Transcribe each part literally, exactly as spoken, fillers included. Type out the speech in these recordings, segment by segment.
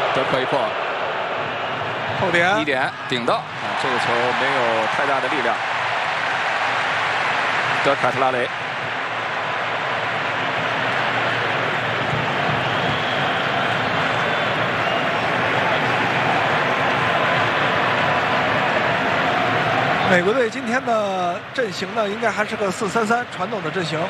德克伊珀后点一点顶到啊，这个球没有太大的力量。德凯特拉雷。 美国队今天的阵型呢，应该还是个四三三传统的阵型。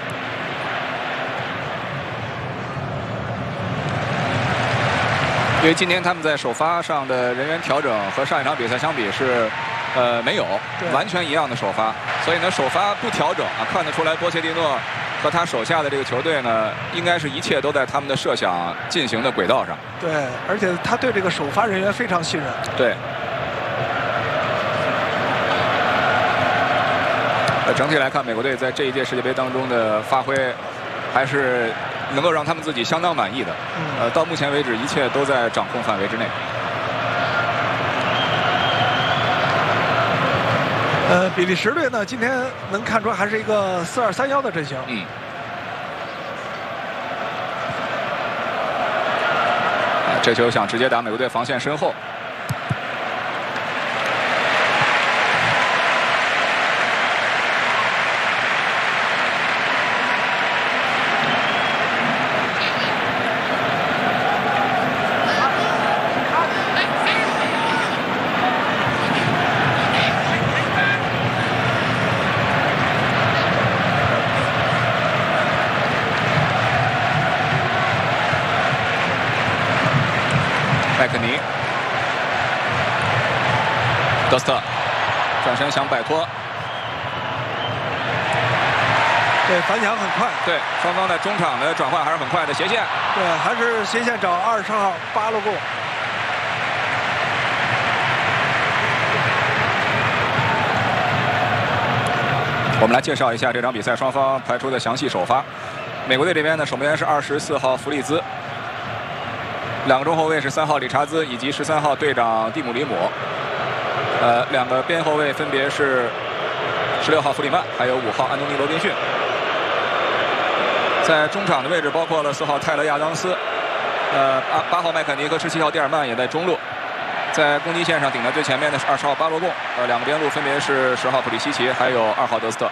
因为今天他们在首发上的人员调整和上一场比赛相比是，呃，没有完全一样的首发，所以呢，首发不调整啊，看得出来波切蒂诺和他手下的这个球队呢，应该是一切都在他们的设想进行的轨道上。 对，而且他对这个首发人员非常信任。 对。 呃，整体来看，美国队在这一届世界杯当中的发挥，还是能够让他们自己相当满意的。 嗯、 呃，到目前为止，一切都在掌控范围之内。 呃，比利时队呢，今天能看出还是一个四二三幺的阵型。 嗯。啊，这球想直接打美国队防线身后。 麦克尼，德斯特转身想摆脱， 对，反抢很快。 对，双方的中场的转换还是很快的，斜线。 对，还是斜线找二十号巴洛贡。 我们来介绍一下这场比赛双方排出的详细首发。美国队这边呢，守门员是二十四号弗利兹。 两个中后卫是三号理查兹以及十三号队长蒂姆里姆，呃，两个边后卫分别是十六号弗里曼，还有五号安东尼罗宾逊。在中场的位置包括了四号泰勒亚当斯，呃，八八号麦肯尼和十七号蒂尔曼也在中路。在攻击线上顶在最前面的是二十号巴洛贡，呃，两个边路分别是十号普利西奇，还有二号德斯特。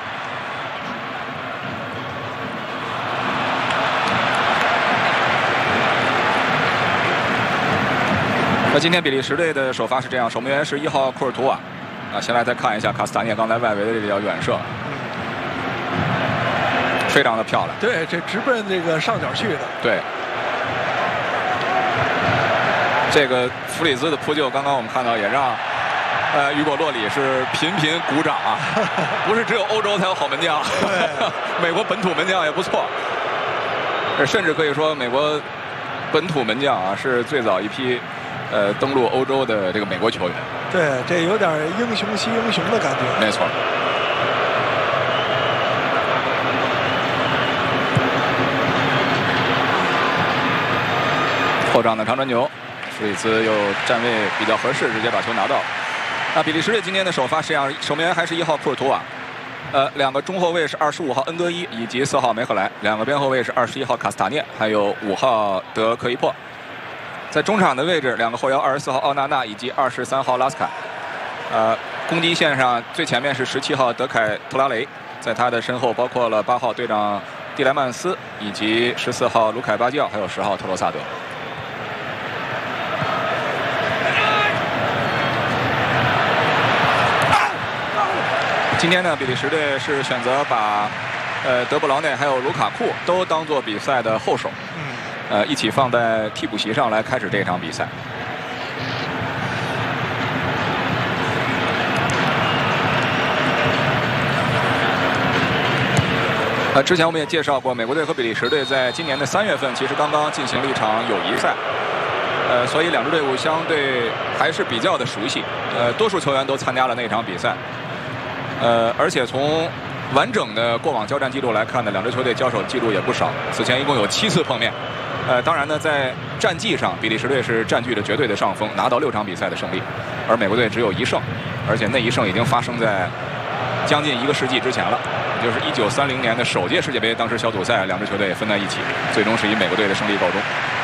那今天比利时队的首发是这样，守门员是一号库尔图瓦。啊，先来再看一下卡斯塔涅刚才外围的这脚远射，非常的漂亮。 对，这直奔这个上角去的。 对，这个弗里兹的扑救，刚刚我们看到也让呃雨果洛里是频频鼓掌啊。不是只有欧洲才有好门将，美国本土门将也不错。甚至可以说，美国本土门将啊是最早一批。 呃，登陆欧洲的这个美国球员， 对，这有点英雄惜英雄的感觉。 没错。后场的长传球，弗里兹又站位比较合适，直接把球拿到。那比利时队今天的首发是这样，守门员还是一号库尔图瓦，呃，两个中后卫是二十五号恩戈伊以及四号梅赫莱，两个边后卫是二十一号卡斯塔涅，还有五号德克伊珀。 在中场的位置，两个后腰二十四号奥纳纳以及二十三号拉斯卡。呃，攻击线上最前面是十七号德凯特拉雷，在他的身后包括了八号队长蒂莱曼斯以及十四号卢凯巴基奥，还有十号特罗萨德。今天呢，比利时队是选择把呃德布劳内还有卢卡库都当做比赛的后手。 呃，一起放在替补席上来开始这场比赛。呃，之前我们也介绍过，美国队和比利时队在今年的三月份其实刚刚进行了一场友谊赛，呃，所以两支队伍相对还是比较的熟悉。呃，多数球员都参加了那场比赛。呃，而且从完整的过往交战记录来看呢，两支球队交手记录也不少。此前一共有七次碰面。 呃，当然呢，在战绩上，比利时队是占据了绝对的上风，拿到六场比赛的胜利，而美国队只有一胜，而且那一胜已经发生在将近一个世纪之前了，也就是一九三零年的首届世界杯，当时小组赛两支球队也分在一起，最终是以美国队的胜利告终。